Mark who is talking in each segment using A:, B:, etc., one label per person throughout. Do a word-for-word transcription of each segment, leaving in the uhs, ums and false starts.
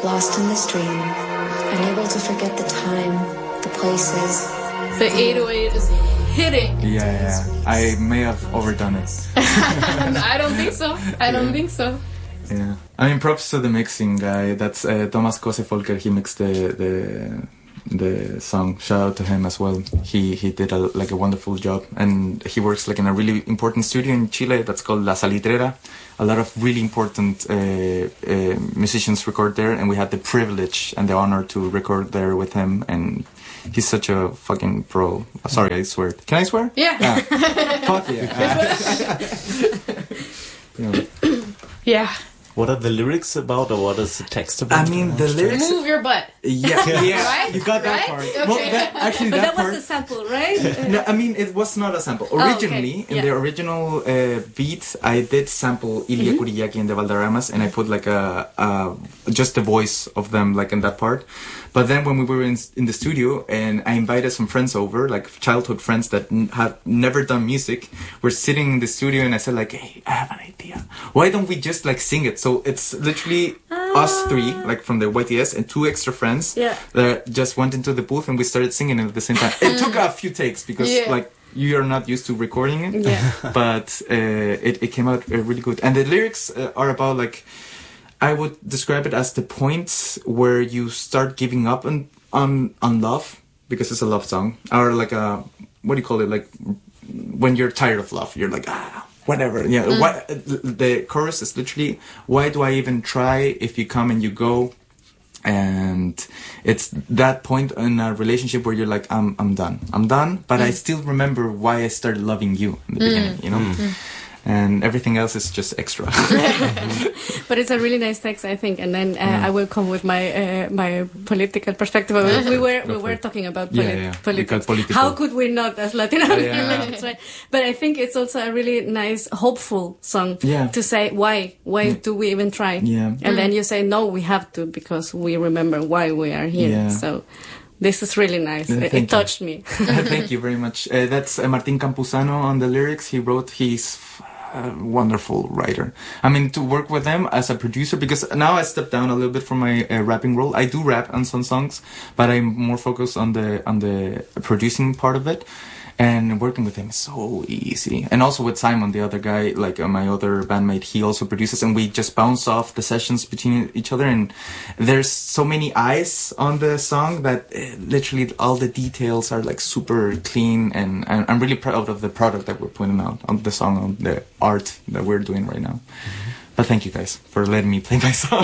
A: lost in this dream, unable to forget the time, the places.
B: The eight oh eight is hitting.
C: Yeah, yeah. I may have overdone it.
B: I don't think so. I don't yeah. think so.
C: Yeah. I mean, props to the mixing guy. That's uh, Thomas Kosefolker. He mixed the the the song. Shout out to him as well. He he did a, like a wonderful job, and he works like in a really important studio in Chile that's called La Salitrera. A lot of really important uh, uh, musicians record there, and we had the privilege and the honor to record there with him. And he's such a fucking pro. Sorry, I swear. Can I swear?
B: Yeah.
C: yeah. Fuck yeah.
B: yeah. yeah.
D: What are the lyrics about, or what is the text about?
C: I mean, the lyrics...
B: Move your butt.
C: Yeah, yeah.
B: Right?
C: You got that
B: right?
C: part.
B: Okay.
C: Well, that, actually,
E: but
C: that,
E: that
C: part...
E: was a sample, right?
C: No, I mean, it was not a sample. Originally,
E: oh, okay.
C: in
E: yeah.
C: the original uh, beat, I did sample Ilia mm-hmm. Kuriyaki and the Valderramas, and I put like a, a... just the voice of them, like, in that part. But then when we were in, in the studio and I invited some friends over, like childhood friends that n- had never done music, we're sitting in the studio and I said like, hey, I have an idea. Why don't we just like sing it? So it's literally ah. us three, like from the Y T S, and two extra friends
E: yeah.
C: that just went into the booth and we started singing it at the same time. It took a few takes because yeah. like you are not used to recording it,
E: yeah.
C: but uh, it, it came out uh, really good. And the lyrics uh, are about like, I would describe it as the point where you start giving up on, on on love, because it's a love song, or like a, what do you call it, like when you're tired of love, you're like, ah, whatever. Yeah, mm. what, the chorus is literally, why do I even try if you come and you go? And it's that point in a relationship where you're like, I'm I'm done, I'm done, but mm. I still remember why I started loving you in the mm. beginning, you know. Mm. And everything else is just extra.
E: But it's a really nice text, I think. And then uh, yeah. I will come with my uh, my political perspective. We were we were talking about polit-
C: yeah, yeah.
E: politics.
C: Political.
E: How could we not, as Latin Americans,
C: yeah.
E: right? But I think it's also a really nice, hopeful song
C: yeah.
E: to say why why yeah. do we even try?
C: Yeah.
E: And mm. then you say no, we have to, because we remember why we are here.
C: Yeah.
E: So. This is really nice.
C: Uh,
E: it, it touched me.
C: Thank you very much. Uh, that's uh, Martin Campuzano on the lyrics. He wrote, he's a wonderful writer. I mean, to work with him as a producer, because now I stepped down a little bit from my uh, rapping role. I do rap on some songs, but I'm more focused on the on the producing part of it. And working with him is so easy. And also with Simon, the other guy, like uh, my other bandmate, he also produces, and we just bounce off the sessions between each other. And there's so many eyes on the song that uh, literally all the details are like super clean. And I'm, I'm really proud of the product that we're putting out on the song, on the art that we're doing right now. Mm-hmm. But thank you guys for letting me play my song.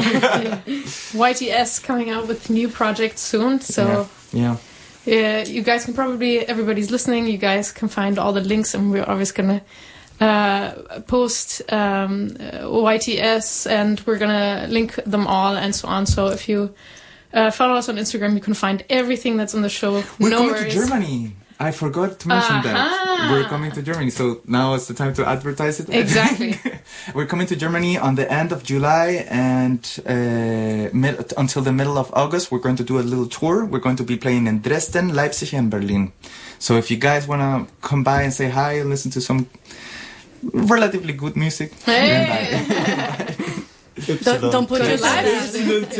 B: Y T S coming out with new projects soon. So
C: yeah. yeah.
B: Yeah, you guys can probably, everybody's listening, you guys can find all the links, and we're always going to uh, post um, uh, Y T S, and we're going to link them all and so on. So if you uh, follow us on Instagram, you can find everything that's on the show.
C: We're
B: no
C: coming
B: worries.
C: to Germany. I forgot to mention uh-huh. that. We're coming to Germany, so now is the time to advertise it.
B: Exactly.
C: We're coming to Germany on the end of July, and uh, mid- until the middle of August, we're going to do a little tour. We're going to be playing in Dresden, Leipzig, and Berlin. So if you guys want to come by and say hi and listen to some relatively good music,
B: hey.
E: Don't, don't put your lives.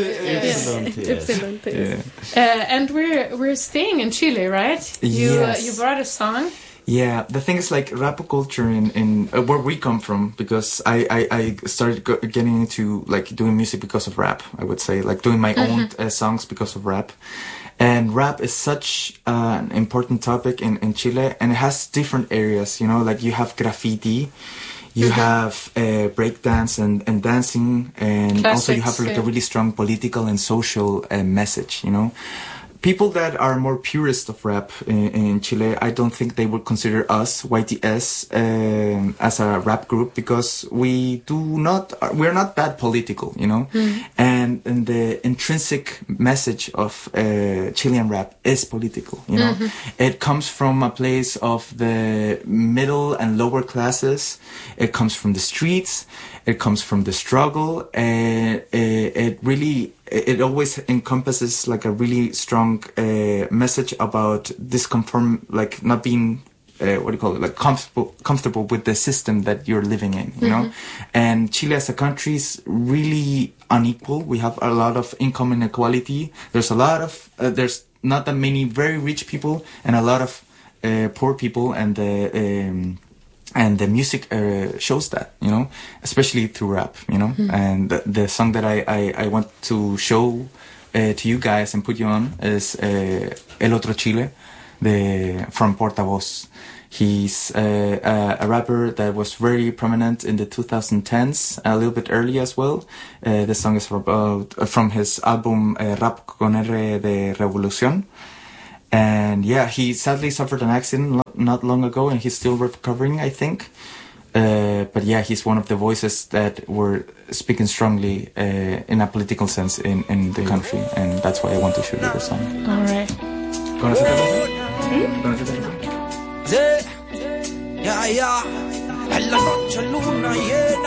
B: Yeah. Uh, and we're we're staying in Chile, right? You
C: yes.
B: uh, you brought a song.
C: Yeah, the thing is, like, rap culture in, in uh, where we come from, because I, I, I started go- getting into, like, doing music because of rap, I would say, like, doing my mm-hmm. own uh, songs because of rap. And rap is such uh, an important topic in, in Chile, and it has different areas, you know, like, you have graffiti, you mm-hmm. have uh, breakdance and, and dancing, and
B: Classics,
C: also you have, like,
B: yeah.
C: a really strong political and social uh, message, you know. People that are more purist of rap in, in Chile, I don't think they would consider us, Y T S, um, as a rap group, because we do not, we're not that political, you know? Mm. And, and the intrinsic message of uh, Chilean rap is political, you know? Mm-hmm. It comes from a place of the middle and lower classes. It comes from the streets. It comes from the struggle. And it, it really... It always encompasses like a really strong uh, message about disconform, like not being uh, what do you call it, like comfortable, comfortable with the system that you're living in, you know? And Chile as a country is really unequal. We have a lot of income inequality. There's a lot of, uh, there's not that many very rich people and a lot of uh, poor people, and the, um, and the music uh, shows that, you know, especially through rap, you know? And the, the song that I, I, I want to show uh, to you guys and put you on is uh, El Otro Chile, the, from Portavoz. He's uh, a, a rapper that was very prominent in the twenty tens, a little bit early as well. Uh, the song is about, uh, from his album uh, Rap con R de Revolución. And yeah, he sadly suffered an accident lo- not long ago, and he's still recovering, I think. Uh, but yeah, he's one of the voices that were speaking strongly uh, in a political sense in, in the country, and that's why I want to show you the song.
B: All right.
C: ¿Conoces la canción? ¿Conoces la canción?
F: Yeah, yeah, yeah. En la noche luna llena.